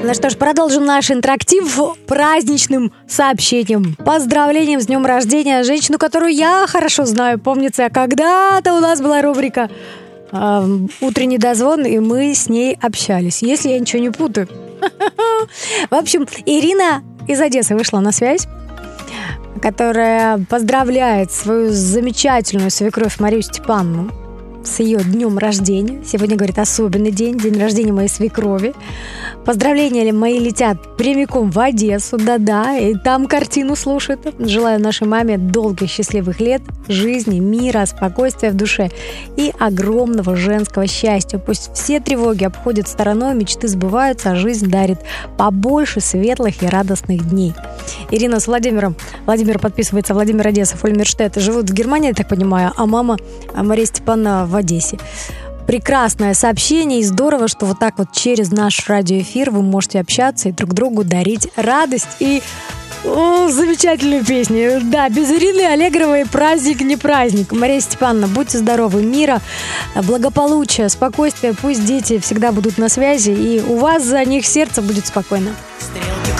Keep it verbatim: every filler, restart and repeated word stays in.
Ну что ж, продолжим наш интерактив праздничным сообщением. Поздравлением с днем рождения женщину, которую я хорошо знаю. Помнится, когда-то у нас была рубрика э, «Утренний дозвон», и мы с ней общались, если я ничего не путаю. В общем, Ирина из Одессы вышла на связь, которая поздравляет свою замечательную свекровь Марию Степановну с ее днем рождения. Сегодня, говорит, особенный день, день рождения моей свекрови. Поздравления мои летят прямиком в Одессу, да-да, и там картину слушают. Желаю нашей маме долгих счастливых лет, жизни, мира, спокойствия в душе и огромного женского счастья. Пусть все тревоги обходят стороной, мечты сбываются, а жизнь дарит побольше светлых и радостных дней. Ирина с Владимиром. Владимир подписывается, Владимир Одесса, Фольмерштедт. Живут в Германии, я так понимаю, а мама Мария Степановна в Одессе. Прекрасное сообщение, и здорово, что вот так вот через наш радиоэфир вы можете общаться и друг другу дарить радость и о, замечательную песню. Да, без Ирины Аллегровой праздник не праздник. Мария Степановна, будьте здоровы, мира, благополучия, спокойствия. Пусть дети всегда будут на связи, и у вас за них сердце будет спокойно.